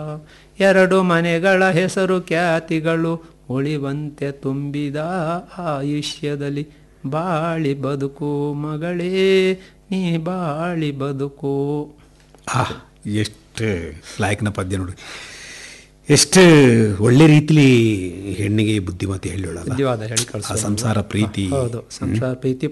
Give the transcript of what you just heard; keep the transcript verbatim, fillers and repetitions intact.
ಎರಡು ಮನೆಗಳ ಹೆಸರು ಖ್ಯಾತಿಗಳು ಉಳಿವಂತೆ ತುಂಬಿದ ಆಯುಷ್ಯದಲ್ಲಿ ಬಾಳಿ ಬದುಕು ಮಗಳೇ ನೀ ಬಾಳಿ ಬದುಕು. ಆ ಎಷ್ಟು ಲಾಯಕ್ನ ಪದ್ಯ ನೋಡಿ, ಎಷ್ಟು ಒಳ್ಳೆ ರೀತಿಲಿ ಹೆಣ್ಣಿಗೆ ಬುದ್ಧಿಮತ್ತೆ ಹೇಳೋಳಲ್ಲ, ಬುದ್ಧಿವಾದ ಹೇಳಿ ಕಳಿಸೋದು. ಸಂಸಾರ ಪ್ರೀತಿ. ಹೌದು, ಸಂಸಾರ ಪ್ರೀತಿ